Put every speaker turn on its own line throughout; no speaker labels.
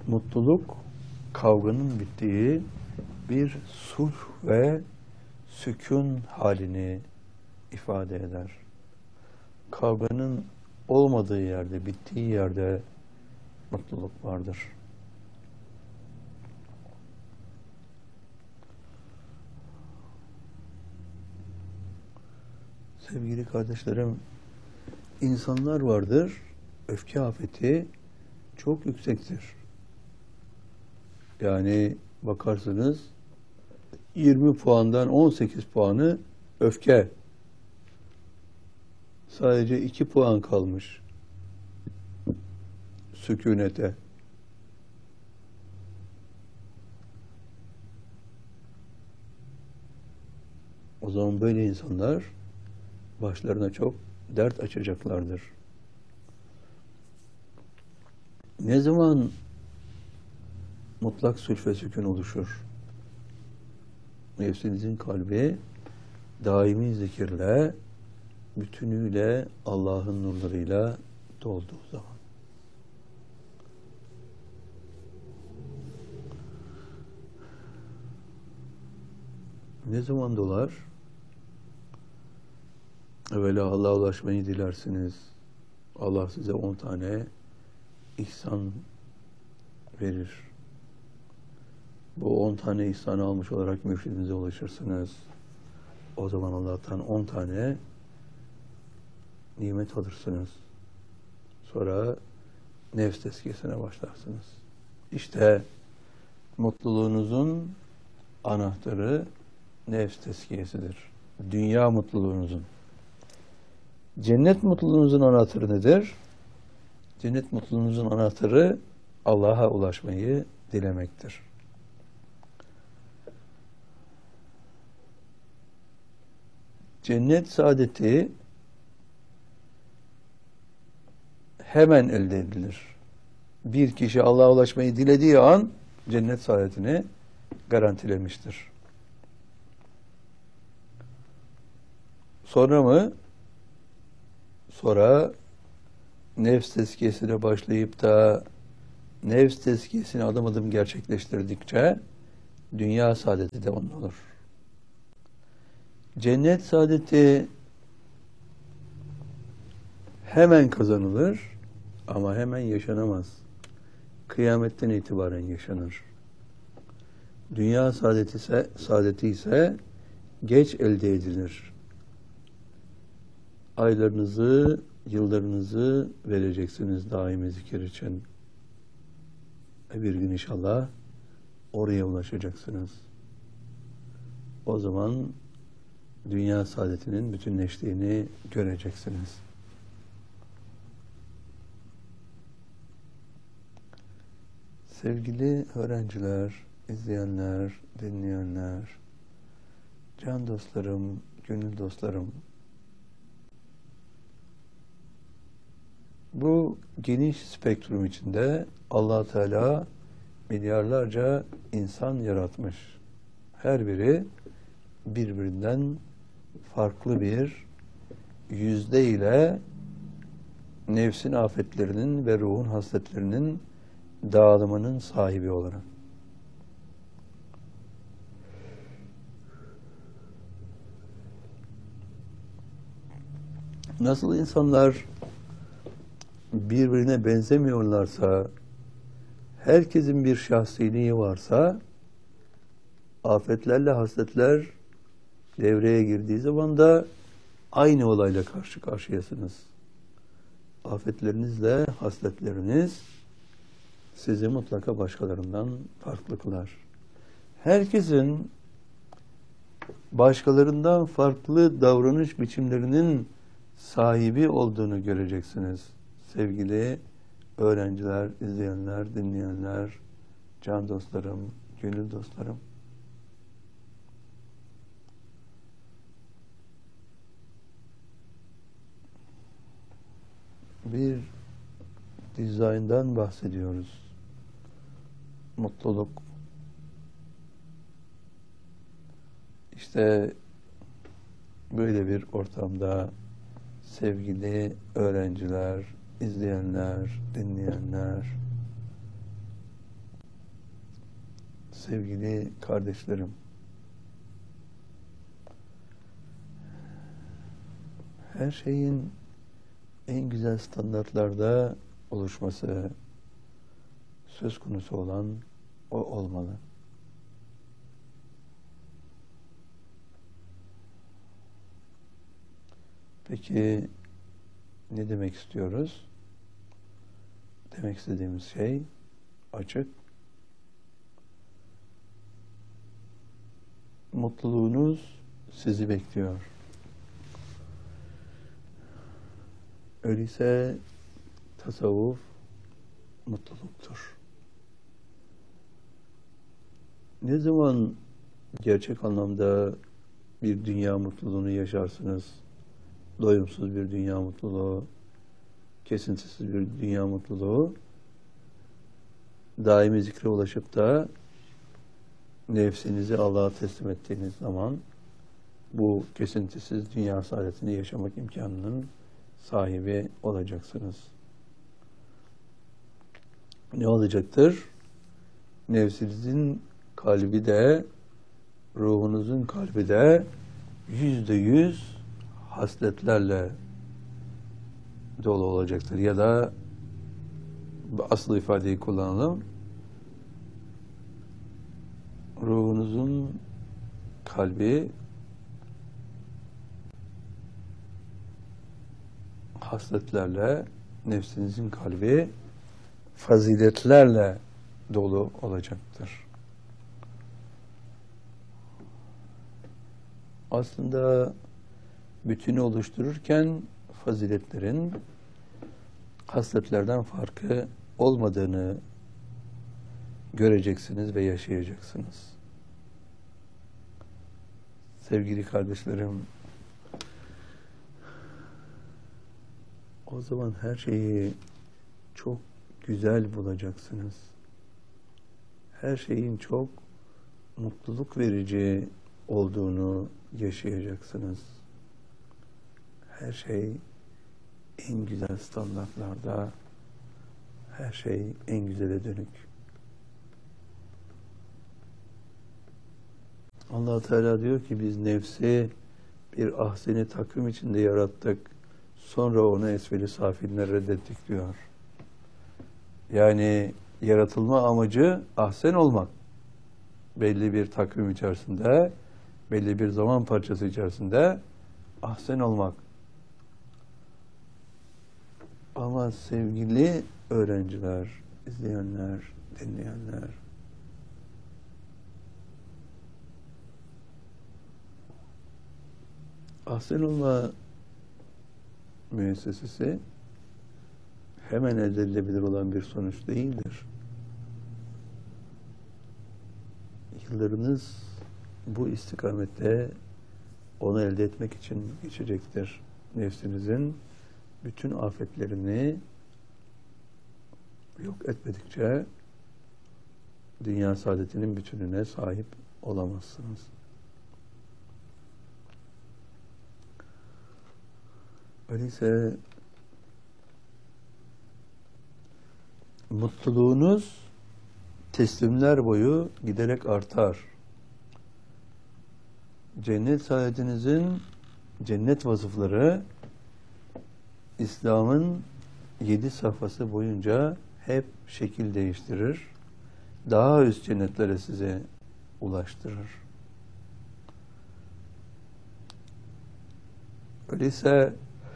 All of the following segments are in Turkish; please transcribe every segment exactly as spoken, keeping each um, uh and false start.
Mutluluk, kavganın bittiği bir sulh ve sükun halini ifade eder. Kavganın olmadığı yerde, bittiği yerde mutluluk vardır. Sevgili kardeşlerim, insanlar vardır, öfke afeti çok yüksektir. Yani bakarsınız yirmi puandan on sekiz puanı öfke. Sadece iki puan kalmış sükunete. O zaman böyle insanlar başlarına çok dert açacaklardır. Ne zaman mutlak sülh ve sükun oluşur? Nefsinizin kalbi daimi zikirle, bütünüyle Allah'ın nurlarıyla dolduğu zaman. Ne zaman dolar? Evvela Allah'a ulaşmayı dilersiniz. Allah size on tane ihsan verir. Bu on tane ihsanı almış olarak mürşidinize ulaşırsınız. O zaman Allah'tan on tane nimet alırsınız. Sonra nefs tezkiyesine başlarsınız. İşte mutluluğunuzun anahtarı nefs tezkiyesidir. Dünya mutluluğunuzun. Cennet mutluluğunuzun anahtarı nedir? Cennet mutluluğunuzun anahtarı Allah'a ulaşmayı dilemektir. Cennet saadeti hemen elde edilir. Bir kişi Allah'a ulaşmayı dilediği an cennet saadetini garantilemiştir. Sonra mı? Sonra nefs tezkiyesine başlayıp da nefs tezkiyesini adım adım gerçekleştirdikçe dünya saadeti de onun olur. Cennet saadeti hemen kazanılır ama hemen yaşanamaz. Kıyametten itibaren yaşanır. Dünya saadeti ise, saadeti ise geç elde edilir. Aylarınızı, yıllarınızı vereceksiniz daimi zikir için. Ve bir gün inşallah oraya ulaşacaksınız. O zaman dünya saadetinin bütünleştiğini göreceksiniz. Sevgili öğrenciler, izleyenler, dinleyenler, can dostlarım, gönül dostlarım, bu geniş spektrum içinde Allah Teala milyarlarca insan yaratmış. Her biri birbirinden farklı bir yüzde ile nefsin afetlerinin ve ruhun hasletlerinin dağılımının sahibi olarak. Nasıl insanlar birbirine benzemiyorlarsa, herkesin bir şahsiliği varsa, afetlerle hasletler devreye girdiği zaman da aynı olayla karşı karşıyasınız. Afetlerinizle hasletleriniz sizi mutlaka başkalarından farklı kılar. Herkesin başkalarından farklı davranış biçimlerinin sahibi olduğunu göreceksiniz. Sevgili öğrenciler, izleyenler, dinleyenler, can dostlarım, gönül dostlarım. Bir dizayndan bahsediyoruz. Mutluluk. İşte böyle bir ortamda sevgili öğrenciler, izleyenler, dinleyenler, Sevgili kardeşlerim, her şeyin en güzel standartlarda oluşması söz konusu olan o olmalı. Peki ne demek istiyoruz? Demek istediğimiz şey açık. Mutluluğunuz sizi bekliyor. Öyleyse tasavvuf mutluluktur. Ne zaman gerçek anlamda bir dünya mutluluğunu yaşarsınız? Doyumsuz bir dünya mutluluğu, kesintisiz bir dünya mutluluğu, daimi zikre ulaşıp da nefsinizi Allah'a teslim ettiğiniz zaman bu kesintisiz dünya saadetini yaşamak imkanının sahibi olacaksınız. Ne olacaktır? Nefsinizin kalbi de, ruhunuzun kalbi de yüzde yüz hasletlerle dolu olacaktır. Ya da asıl ifadeyi kullanalım. Ruhunuzun kalbi hasletlerle, nefsinizin kalbi faziletlerle dolu olacaktır. Aslında bütünü oluştururken faziletlerin hasletlerden farkı olmadığını göreceksiniz ve yaşayacaksınız. Sevgili kardeşlerim, o zaman her şeyi çok güzel bulacaksınız. Her şeyin çok mutluluk verici olduğunu yaşayacaksınız. Her şey en güzel standartlarda, her şey en güzele dönük. Allah Teala diyor ki biz nefsi bir ahseni takvim içinde yarattık. Sonra onu esfeli safiline reddettik diyor. Yani yaratılma amacı ahsen olmak. Belli bir takvim içerisinde, belli bir zaman parçası içerisinde ahsen olmak. Ama sevgili öğrenciler, izleyenler, dinleyenler, ahsen olma müessesesi hemen elde edilebilir olan bir sonuç değildir. Yıllarınız bu istikamette onu elde etmek için geçecektir. Nefsinizin bütün afetlerini yok etmedikçe dünya saadetinin bütününe sahip olamazsınız. Öyleyse mutluluğunuz teslimler boyu giderek artar. Cennet saadetinizin cennet vasıfları İslam'ın yedi safhası boyunca hep şekil değiştirir. Daha üst cennetlere sizi ulaştırır. Öyleyse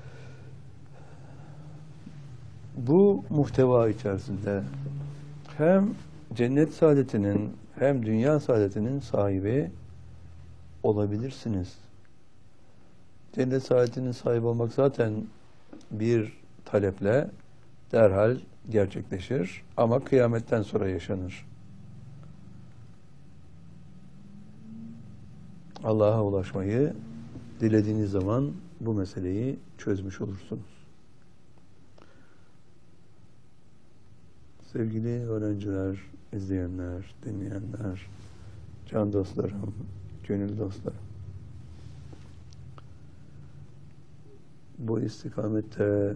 bu muhteva içerisinde hem cennet saadetinin hem dünya saadetinin sahibi olabilirsiniz. Cennet saadetinin sahibi olmak zaten bir taleple derhal gerçekleşir ama kıyametten sonra yaşanır. Allah'a ulaşmayı dilediğiniz zaman bu meseleyi çözmüş olursunuz. Sevgili öğrenciler, izleyenler, dinleyenler, can dostlarım, gönül dostlarım. Bu istikamette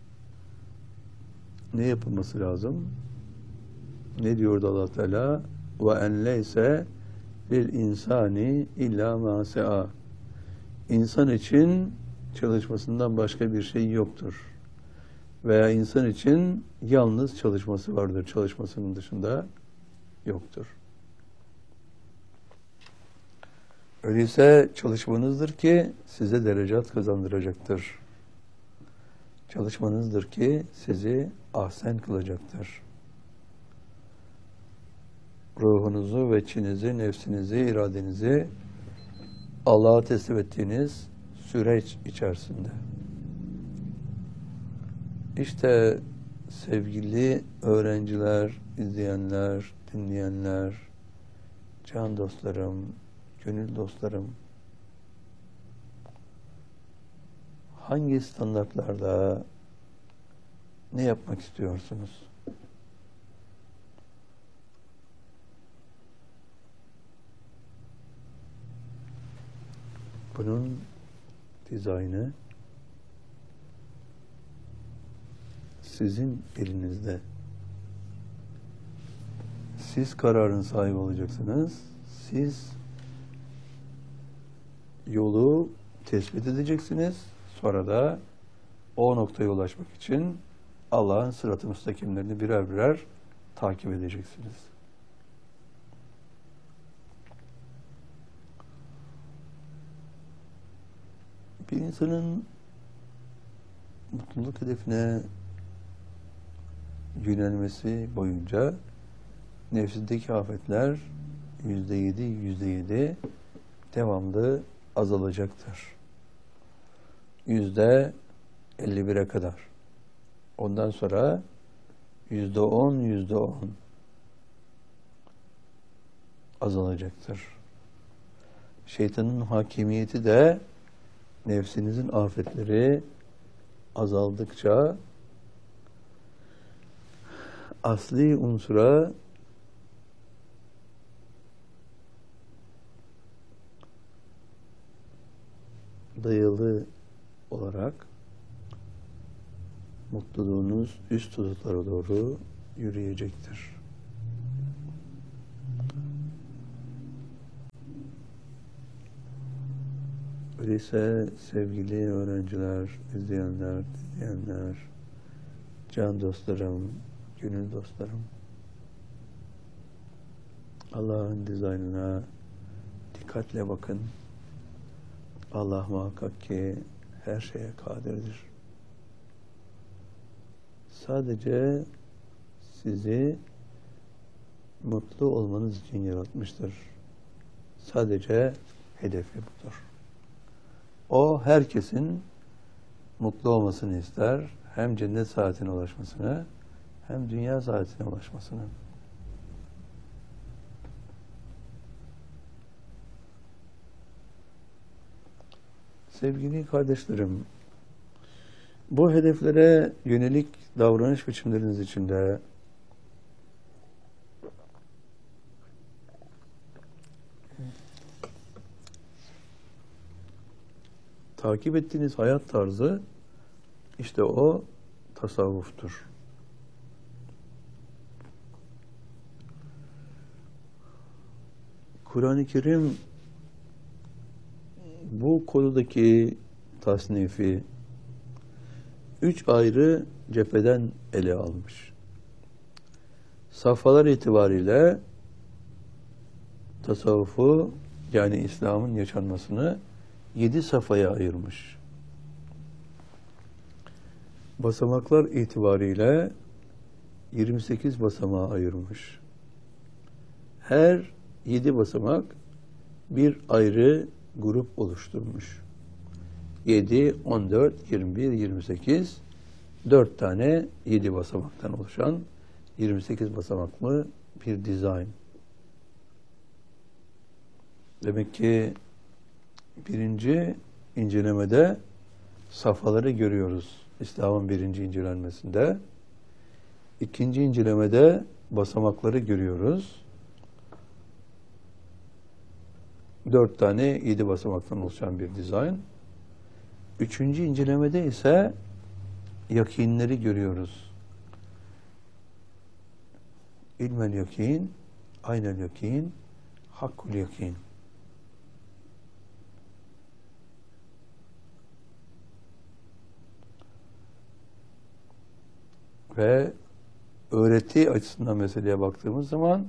ne yapılması lazım? Ne diyordu Allah Teala? ve en leyse lil insani illa ma sa'a. İnsan için çalışmasından başka bir şey yoktur. Veya insan için yalnız çalışması vardır. Çalışmasının dışında yoktur. Öyleyse çalışmanızdır ki size derecat kazandıracaktır. Çalışmanızdır ki sizi ahsen kılacaktır. Ruhunuzu, veçinizi, nefsinizi, iradenizi Allah'a teslim ettiğiniz süreç içerisinde. İşte sevgili öğrenciler, izleyenler, dinleyenler, can dostlarım, gönül dostlarım, hangi standartlarda ne yapmak istiyorsunuz? Bunun dizaynı sizin elinizde. Siz kararın sahibi olacaksınız. Siz yolu tespit edeceksiniz. Sonra da o noktaya ulaşmak için Allah'ın sırat-ı müstakimlerini birer birer takip edeceksiniz. Bir insanın mutluluk hedefine yönelmesi boyunca nefsindeki afetler yüzde yedi, yüzde yedi devamlı azalacaktır. Yüzde elli bire kadar. Ondan sonra yüzde on, yüzde on azalacaktır. Şeytanın hakimiyeti de nefsinizin afetleri azaldıkça asli unsura dayalı olarak mutluluğunuz üst hudutlara doğru yürüyecektir. Öyleyse sevgili öğrenciler, izleyenler, dinleyenler, can dostlarım, gönül dostlarım, Allah'ın dizaynına dikkatle bakın. Allah muhakkak ki her şeye kadirdir. Sadece sizi mutlu olmanız için yaratmıştır. Sadece hedefi budur. O herkesin mutlu olmasını ister. Hem cennet saatine ulaşmasını hem dünya saatine ulaşmasını. Sevgili kardeşlerim, bu hedeflere yönelik davranış biçimleriniz içinde takip ettiğiniz hayat tarzı işte o tasavvuftur. Kur'an-ı Kerim bu konudaki tasnifi üç ayrı cepheden ele almış. Safhalar itibariyle tasavvufu yani İslam'ın yaşanmasını yedi safhaya ayırmış. Basamaklar itibariyle yirmi sekiz basamağa ayırmış. Her yedi basamak bir ayrı grup oluşturmuş. yedi, on dört, yirmi bir, yirmi sekiz dört tane yedi basamaktan oluşan yirmi sekiz basamaklı bir dizayn. Demek ki birinci incelemede safhaları görüyoruz. İslam'ın birinci incelenmesinde. İkinci incelemede basamakları görüyoruz. Dört tane yedi basamaktan oluşan bir dizayn. Üçüncü incelemede ise yakinleri görüyoruz. İlmel yakin, aynel yakin, hakkul yakin. Ve öğreti açısından meseleye baktığımız zaman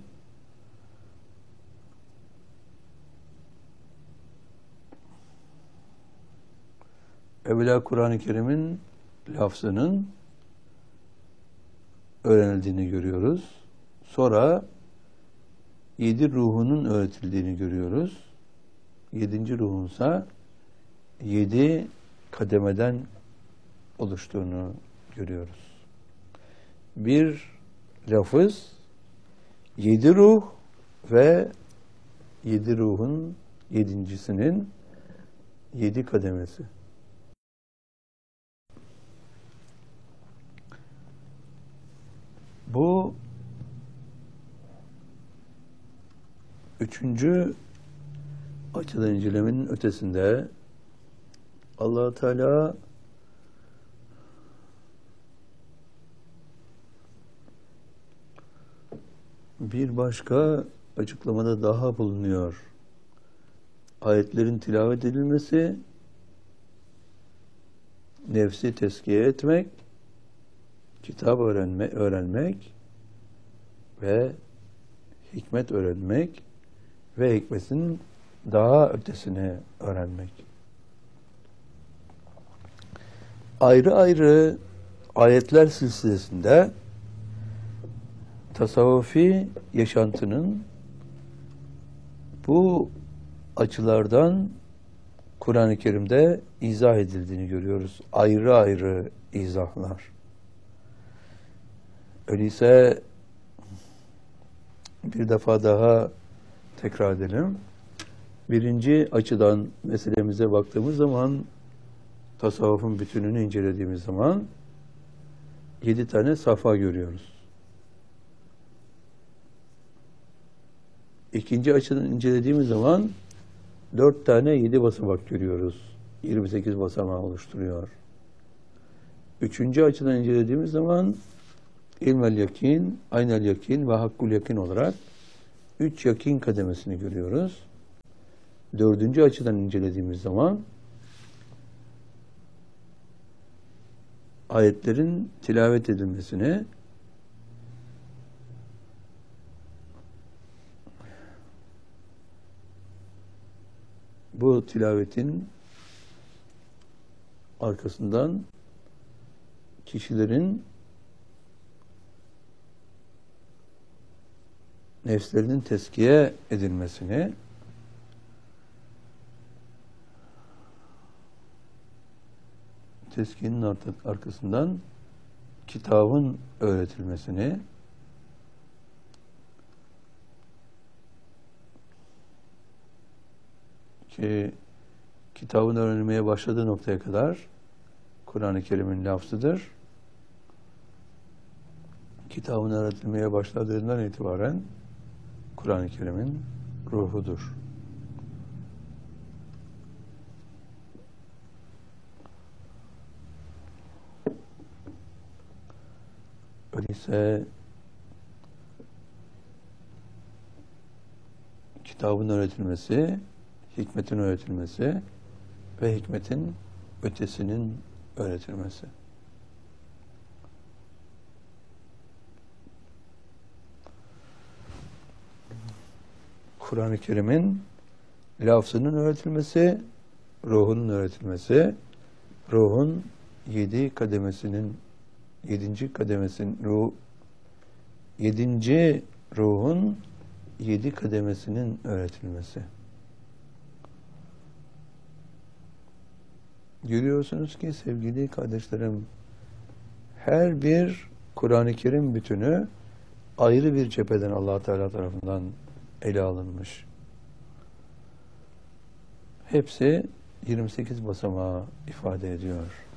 evvela Kur'an-ı Kerim'in lafzının öğrenildiğini görüyoruz. Sonra yedi ruhunun öğretildiğini görüyoruz. Yedinci ruhunsa yedi kademeden oluştuğunu görüyoruz. Bir lafız, yedi ruh ve yedi ruhun yedincisinin yedi kademesi. Bu üçüncü açıdan incelemenin ötesinde Allah Teala bir başka açıklamada daha bulunuyor. Ayetlerin tilavet edilmesi, nefsi tezkiye etmek, kitap öğrenme, öğrenmek ve hikmet öğrenmek ve hikmetin daha ötesini öğrenmek. Ayrı ayrı ayetler silsilesinde tasavvufi yaşantının bu açılardan Kur'an-ı Kerim'de izah edildiğini görüyoruz. Ayrı ayrı izahlar. Öyleyse bir defa daha tekrar edelim. Birinci açıdan meselemize baktığımız zaman, tasavvufun bütününü incelediğimiz zaman yedi tane safa görüyoruz. İkinci açıdan incelediğimiz zaman dört tane yedi basamak görüyoruz. yirmi sekiz basamağı oluşturuyor. Üçüncü açıdan incelediğimiz zaman ilmel yakin, aynel yakin ve hakkul yakin olarak üç yakin kademesini görüyoruz. Dördüncü açıdan incelediğimiz zaman ayetlerin tilavet edilmesini, bu tilavetin arkasından kişilerin nefslerinin tezkiye edilmesini, tezkiyenin arkasından kitabın öğretilmesini, ki kitabın öğrenilmeye başladığı noktaya kadar Kur'an-ı Kerim'in lafzıdır. Kitabın öğretilmeye başladığından itibaren Kur'an-ı Kerim'in ruhudur. Öyleyse kitabın öğretilmesi, hikmetin öğretilmesi ve hikmetin ötesinin öğretilmesi. Kur'an-ı Kerim'in lafzının öğretilmesi, ruhunun öğretilmesi, ruhun yedi kademesinin, yedinci kademesinin, ruh, yedinci ruhun yedi kademesinin öğretilmesi. Görüyorsunuz ki sevgili kardeşlerim, her bir Kur'an-ı Kerim bütünü ayrı bir cepheden Allah Teala tarafından ele alınmış. Hepsi yirmi sekiz basamağı ifade ediyor.